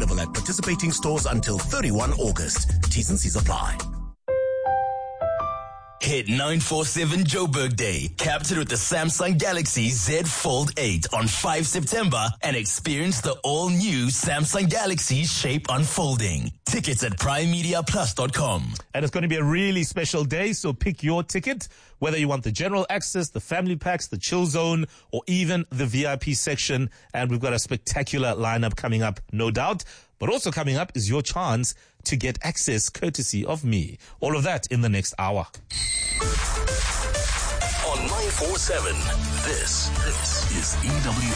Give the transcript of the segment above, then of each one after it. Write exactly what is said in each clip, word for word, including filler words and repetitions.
available at participating stores until thirty-first of August. T's and C's apply. Hit nine forty-seven Joburg Day. Capture with the Samsung Galaxy Z Fold eight on the fifth of September and experience the all-new Samsung Galaxy Shape Unfolding. Tickets at prime media plus dot com. And it's going to be a really special day, so pick your ticket, whether you want the general access, the family packs, the chill zone, or even the V I P section. And we've got a spectacular lineup coming up, no doubt. But also coming up is your chance to get access courtesy of me. All of that in the next hour. On nine forty-seven, this, this is E W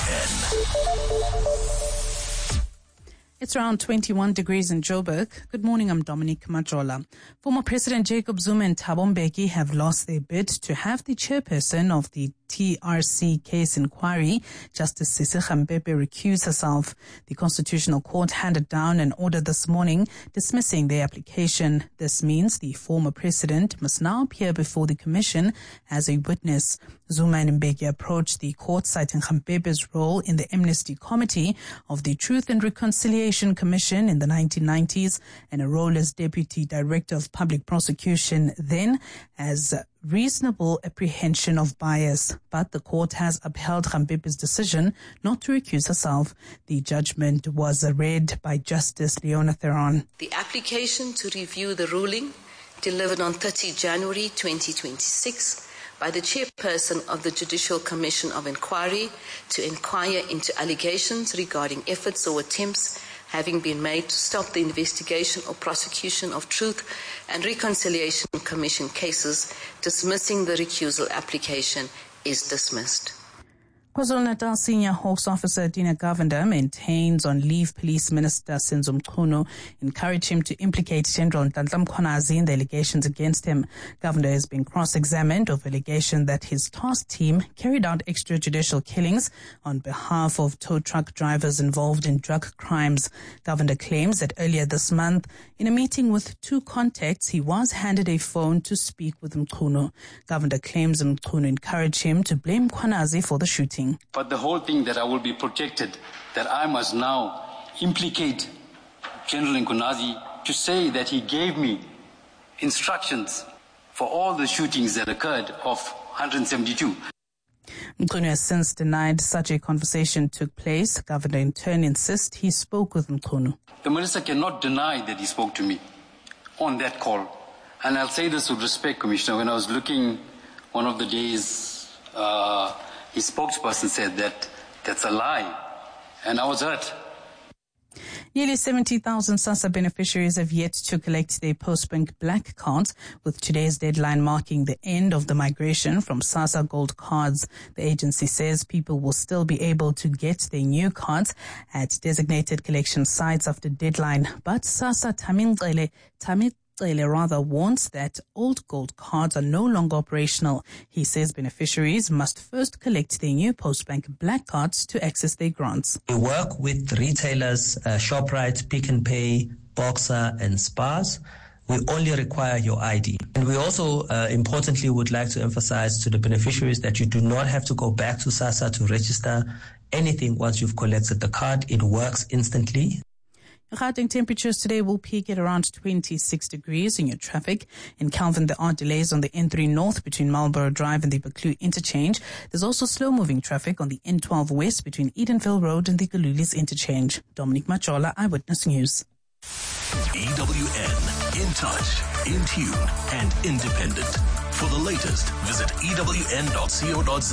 N. It's around twenty-one degrees in Joburg. Good morning, I'm Dominic Majola. Former President Jacob Zuma and Thabo Mbeki have lost their bid to have the chairperson of the T R C case inquiry, Justice Sisi Khampepe, recuse herself. The Constitutional Court handed down an order this morning dismissing their application. This means the former president must now appear before the commission as a witness. Zuma and Mbeki approached the court citing Khampepe's role in the Amnesty Committee of the Truth and Reconciliation Commission in the nineteen nineties and a role as Deputy Director of Public Prosecution then as reasonable apprehension of bias, but the court has upheld Khampepe's decision not to recuse herself. The judgment was read by Justice Leona Theron. The application to review the ruling delivered on the thirtieth of January twenty twenty-six by the chairperson of the Judicial Commission of Inquiry to inquire into allegations regarding efforts or attempts having been made to stop the investigation or prosecution of Truth and Reconciliation Commission cases, dismissing the recusal application is dismissed. KwaZulu-Natal Senior Hawks Officer Dina Govender maintains on leave Police Minister Senzo Mchunu encouraged him to implicate General Nhlanhla Mkhwanazi in the allegations against him. Govender has been cross-examined of allegation that his task team carried out extrajudicial killings on behalf of tow truck drivers involved in drug crimes. Govender claims that earlier this month, in a meeting with two contacts, he was handed a phone to speak with Mchunu. Govender claims Mchunu encouraged him to blame Mkhwanazi for the shooting. But the whole thing that I will be protected, that I must now implicate General Mkhwanazi to say that he gave me instructions for all the shootings that occurred of one hundred seventy-two. Mkhunu has since denied such a conversation took place. Governor in turn insists he spoke with Mkhunu. The minister cannot deny that he spoke to me on that call. And I'll say this with respect, Commissioner. When I was looking one of the days, uh, his spokesperson said that that's a lie, and I was hurt. Nearly seventy thousand SASSA beneficiaries have yet to collect their Postbank Black cards, with today's deadline marking the end of the migration from SASSA Gold cards. The agency says people will still be able to get their new cards at designated collection sites after deadline, but SASSA Tamingcele Tamil rather warns that old gold cards are no longer operational. He says beneficiaries must first collect their new Postbank Black cards to access their grants. We work with retailers, uh, ShopRite, Pick n Pay, Boxer and Spars. We only require your I D. And we also, uh, importantly, would like to emphasize to the beneficiaries that you do not have to go back to SASSA to register anything once you've collected the card. It works instantly. Gauteng temperatures today will peak at around twenty-six degrees in your traffic. In Calvin, there are delays on the N three North between Marlborough Drive and the Buccleuch interchange. There's also slow-moving traffic on the N twelve West between Edenville Road and the Galulis interchange. Dominic Majola, Eyewitness News. E W N, in touch, in tune, and independent. For the latest, visit E W N dot co dot za.